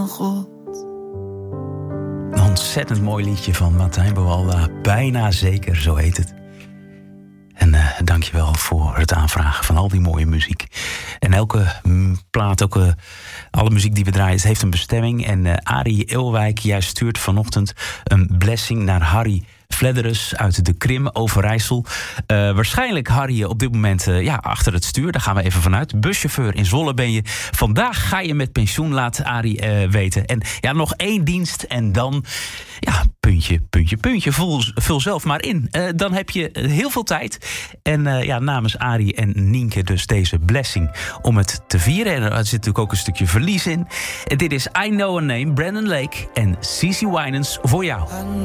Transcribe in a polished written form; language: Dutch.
van God. Een ontzettend mooi liedje van Martijn Buwalda. Bijna zeker, zo heet het. En dankjewel voor het aanvragen van al die mooie muziek. En elke plaat, alle muziek die we draaien, het heeft een bestemming. En Arie Eelwijk, jij stuurt vanochtend een blessing naar Harry Flederus uit de Krim, Overijssel. Waarschijnlijk Harry op dit moment achter het stuur. Daar gaan we even vanuit. Buschauffeur in Zwolle ben je. Vandaag ga je met pensioen, laat Arie weten. En ja, nog 1 dienst en dan... Ja, puntje. Vul zelf maar in. Dan heb je heel veel tijd. En namens Arie en Nienke dus deze blessing om het te vieren. En er zit natuurlijk ook een stukje verlies in. En dit is I Know a Name, Brandon Lake en CeCe Winans voor jou.